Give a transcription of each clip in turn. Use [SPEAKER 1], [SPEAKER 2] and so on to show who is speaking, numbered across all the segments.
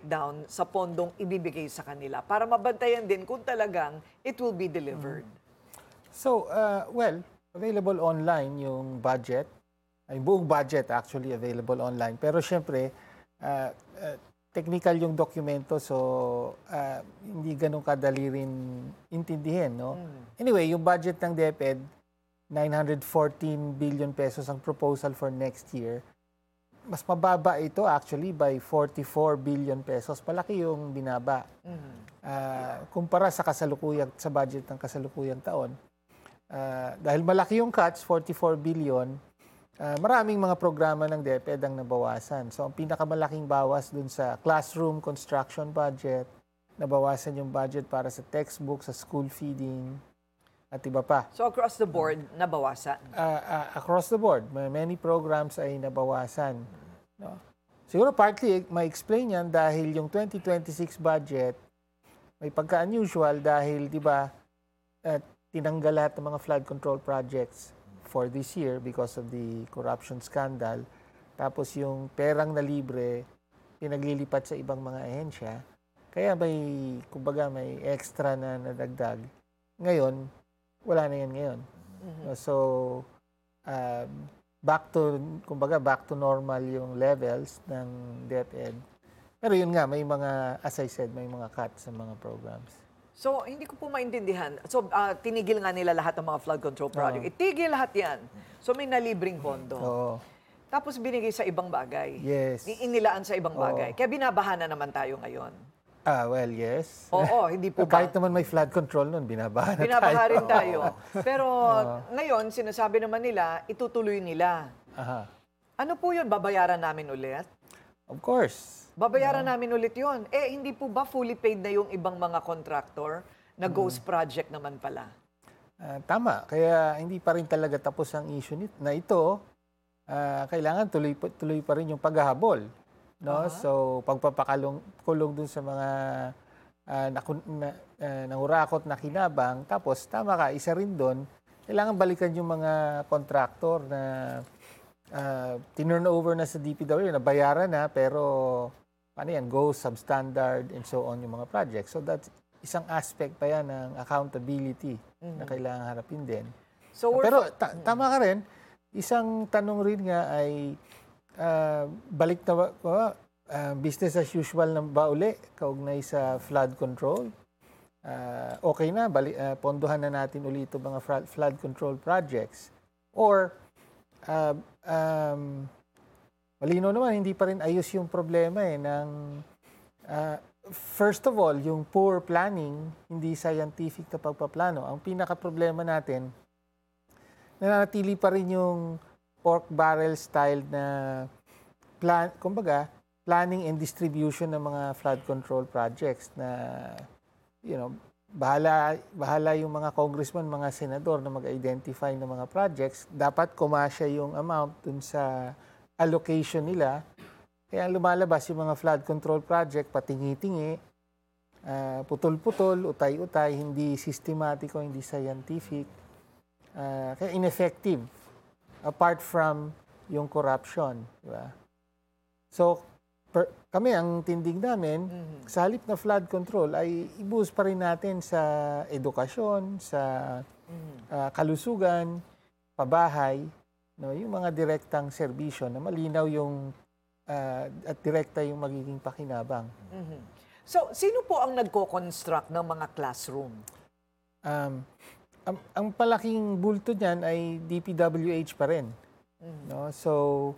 [SPEAKER 1] breakdown sa pondong ibibigay sa kanila para mabantayan din kung talagang it will be delivered?
[SPEAKER 2] So, well, available online yung budget. Ay, buong budget actually available online. Pero syempre, technical yung dokumento, so hindi ganun kadali rin intindihin, no? Anyway, yung budget ng DepEd, 914 billion pesos ang proposal for next year. Mas mababa ito actually by 44 billion pesos. Palaki yung binaba. Kumpara sa sa budget ng kasalukuyang taon. Dahil malaki yung cuts, 44 billion, maraming mga programa ng DepEd ang nabawasan. So ang pinakamalaking bawas dun sa classroom construction budget, nabawasan yung budget para sa textbook, sa school feeding, at iba pa.
[SPEAKER 1] So across the board, nabawasan?
[SPEAKER 2] Across the board, many programs ay nabawasan. No? Siguro partly ma-explain yan dahil yung 2026 budget may pagka-unusual dahil, di ba, tinanggal lahat ng mga flood control projects for this year because of the corruption scandal. Tapos yung perang na libre, pinaglilipat sa ibang mga ahensya. Kaya kumbaga may extra na nadagdag. Ngayon, wala na yan ngayon. So, back to normal yung levels ng DepEd. Pero yun nga, as I said, may mga cuts sa mga programs.
[SPEAKER 1] So, hindi ko po maintindihan. So, tinigil nga nila lahat ng mga flood control project. Itigil lahat yan. So, may nalibreng pondo.
[SPEAKER 2] Oo.
[SPEAKER 1] Tapos binigay sa ibang bagay.
[SPEAKER 2] Yes.
[SPEAKER 1] Inilaan sa ibang bagay. Kaya binabaha na naman tayo ngayon.
[SPEAKER 2] Well, yes.
[SPEAKER 1] Oo, hindi po ba?
[SPEAKER 2] Kahit naman may flood control nun, binabaha na
[SPEAKER 1] Binabaha
[SPEAKER 2] tayo.
[SPEAKER 1] rin tayo. Pero ngayon, sinasabi naman nila, itutuloy nila.
[SPEAKER 2] Aha.
[SPEAKER 1] Ano po yun? Babayaran namin ulit?
[SPEAKER 2] Of course.
[SPEAKER 1] Babayaran namin ulit yun. Hindi po ba fully paid na yung ibang mga contractor na ghost project naman pala?
[SPEAKER 2] Tama. Kaya hindi pa rin talaga tapos ang issue na ito. Kailangan tuloy pa rin yung paghahabol. No? So, pagpapakulong dun sa mga nangurakot na kinabang. Tapos, tama ka, isa rin dun, kailangan balikan yung mga contractor na tinurn over na sa DPW, nabayaran na, pero paano yan, go substandard and so on yung mga projects. So, that's isang aspect pa yan ng accountability na kailangan harapin din. So, pero tama ka rin, isang tanong rin nga ay balik na business as usual na ba uli kaugnay sa flood control? Okay na, pondohan na natin ulit ito mga flood control projects. Or, malino naman, hindi pa rin ayos yung problema first of all, yung poor planning, hindi scientific na pagpaplano. Ang pinaka-problema natin, nananatili pa rin yung pork barrel style na planning and distribution ng mga flood control projects na, bahala yung mga congressman, mga senador na mag-identify ng mga projects. Dapat kumasya yung amount dun sa allocation nila. Kaya lumalabas yung mga flood control project, patingi-tingi, putol-putol, utay-utay, hindi systematiko, hindi scientific. Kaya ineffective. Apart from yung corruption. Diba? So, kami, ang tindig namin, sa halip na flood control, ay i-boost pa rin natin sa edukasyon, sa kalusugan, pabahay, yung mga direktang serbisyo na malinaw yung at direkta yung magiging pakinabang.
[SPEAKER 1] So, sino po ang nagko-construct ng mga classroom?
[SPEAKER 2] Ang palaking bulto niyan ay DPWH pa rin. No? So,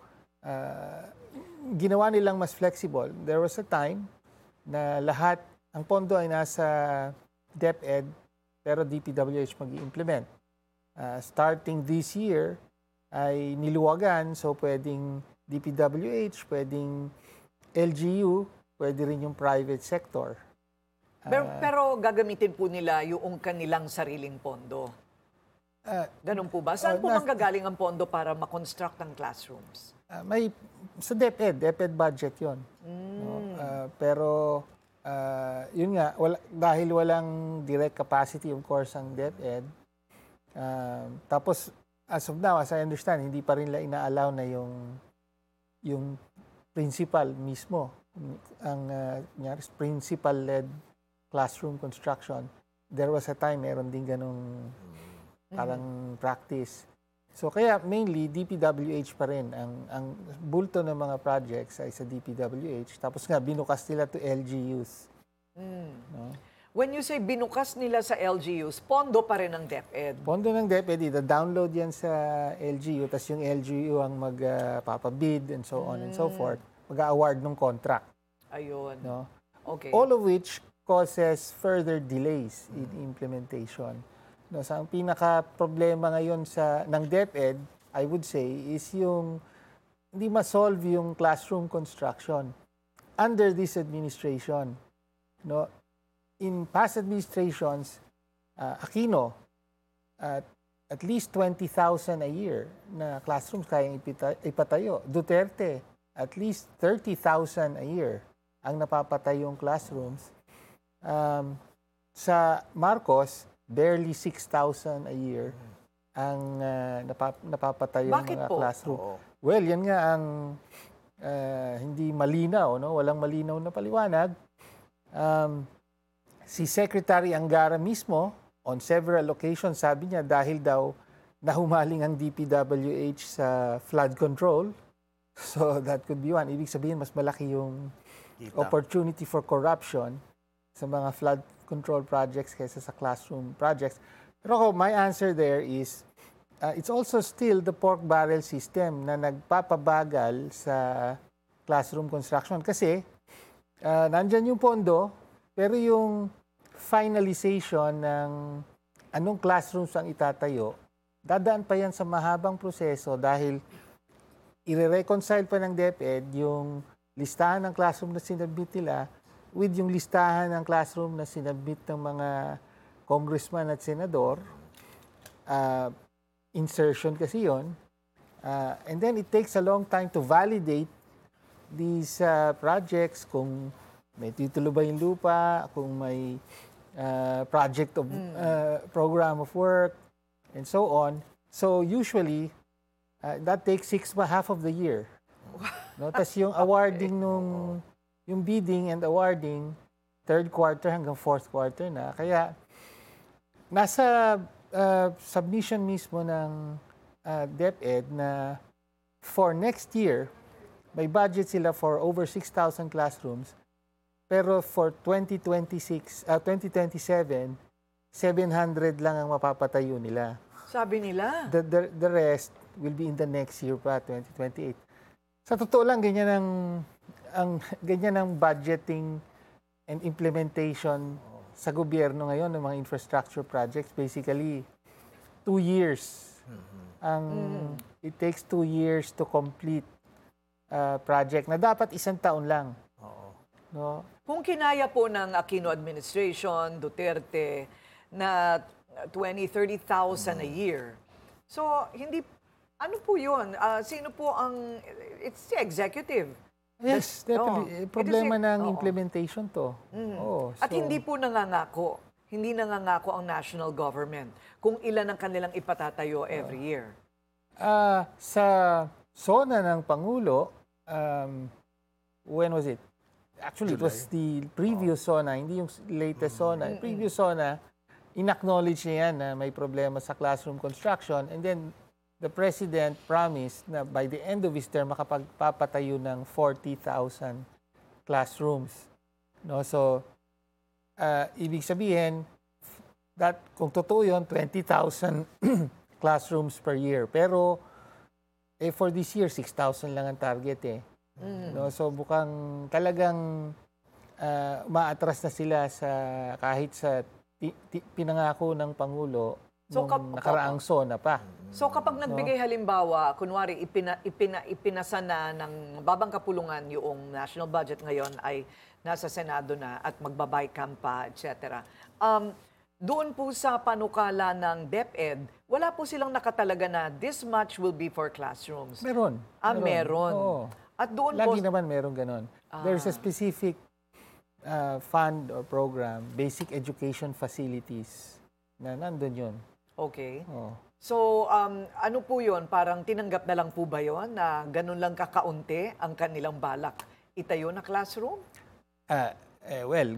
[SPEAKER 2] ginawa nilang mas flexible. There was a time na ang pondo ay nasa DepEd, pero DPWH mag-i-implement. Starting this year, ay niluwagan, so pwedeng DPWH, pwedeng LGU, pwede rin yung private sector.
[SPEAKER 1] Pero gagamitin po nila yung kanilang sariling pondo. Ganun po ba? Saan po manggagaling ang pondo para makonstruct ang classrooms?
[SPEAKER 2] Sa DepEd budget yon. Pero yun nga, dahil walang direct capacity of course ang DepEd, tapos as of now, as I understand, hindi pa rin nila ina-allow na yung principal mismo kunyari, principal-led classroom construction. There was a time, meron din ganong parang practice. So kaya mainly DPWH pa rin ang bulto ng mga projects ay sa DPWH. Tapos nga binukas nila to LGUs. No?
[SPEAKER 1] When you say binukas nila sa LGUs, pondo pa rin ang DepEd.
[SPEAKER 2] Pondo ng DepEd, download yan sa LGU, tapos yung LGU ang magpapabid and so on and so forth. Mag-award ng contract.
[SPEAKER 1] Ayun.
[SPEAKER 2] No?
[SPEAKER 1] Okay.
[SPEAKER 2] All of which causes further delays in implementation. No, so ang pinaka-problema ngayon ng DepEd, I would say, is yung hindi ma-solve yung classroom construction under this administration. No? In past administrations, Aquino, at least 20,000 a year na classrooms kayang ipatayo. Duterte, at least 30,000 a year ang napapatayong classrooms. Sa Marcos, barely 6,000 a year ang napapatayong
[SPEAKER 1] Bakit
[SPEAKER 2] mga
[SPEAKER 1] po?
[SPEAKER 2] classroom. Well, yan nga ang hindi malinaw, no? Walang malinaw na paliwanag. Si Secretary Angara mismo, on several occasions, sabi niya dahil daw nahumaling ang DPWH sa flood control. So that could be one. Ibig sabihin, mas malaki yung opportunity for corruption sa mga flood control projects kaysa sa classroom projects. Pero my answer there is, it's also still the pork barrel system na nagpapabagal sa classroom construction. Kasi, nandyan yung pondo, pero yung finalization ng anong classrooms ang itatayo, dadaan pa yan sa mahabang proseso dahil i-reconcile pa ng DepEd yung listahan ng classroom na sinabit nila with yung listahan ng classroom na sinabit ng mga congressman at senador. Insertion kasi yon. And then it takes a long time to validate these projects, kung may titulo ba yung lupa, kung may project of program of work, and so on. So usually, that takes half of the year. No? Tas yung awarding yung bidding and awarding, third quarter hanggang fourth quarter na. Kaya, nasa submission mismo ng DepEd na for next year, may budget sila for over 6,000 classrooms. Pero for 2027, 700 lang ang mapapatayo nila.
[SPEAKER 1] Sabi nila.
[SPEAKER 2] The rest will be in the next year pa, 2028. Sa totoo lang, ganyan ang budgeting and implementation sa gobyerno ngayon ng mga infrastructure projects. Basically, 2 years. It takes 2 years to complete project na dapat 1 taon lang. No?
[SPEAKER 1] Kung kinaya po ng Aquino administration, Duterte, na 20,000-30,000 a year. So, ano po yun? Sino po ang, it's the executive.
[SPEAKER 2] Yes, definitely. Problema ng
[SPEAKER 1] Oo.
[SPEAKER 2] implementation to. Oo,
[SPEAKER 1] At hindi po nangangako. Hindi nangangako ang national government kung ilan ang kanilang ipatatayo every year.
[SPEAKER 2] Sa SONA ng Pangulo, when was it? Actually, it was the previous SONA, hindi yung latest SONA. Previous SONA, in-acknowledge niya yan na may problema sa classroom construction, and then the President promised na by the end of his term, makapagpapatayo ng 40,000 classrooms. No? So, ibig sabihin, that kung totoo yun, 20,000 classrooms per year. Pero, for this year, 6,000 lang ang target eh. No, so bukang talagang maatras na sila sa kahit sa pinangako ng Pangulo nung nakaraang SONA pa.
[SPEAKER 1] So kapag nagbigay halimbawa, kunwari ipinasa na ng babang kapulungan yung national budget ngayon ay nasa Senado na at magbabay-camp pa, etc. Doon po sa panukala ng DepEd, wala po silang nakatalaga na this much will be for classrooms.
[SPEAKER 2] Meron.
[SPEAKER 1] Meron.
[SPEAKER 2] Oo.
[SPEAKER 1] At doon
[SPEAKER 2] Lagi
[SPEAKER 1] po,
[SPEAKER 2] naman meron ganon. There's a specific fund or program, basic education facilities, na nandun yun.
[SPEAKER 1] okay.
[SPEAKER 2] Oo.
[SPEAKER 1] So, ano po yun? Parang tinanggap na lang po ba yun na ganun lang kakaunti ang kanilang balak itayo na classroom?
[SPEAKER 2] Well,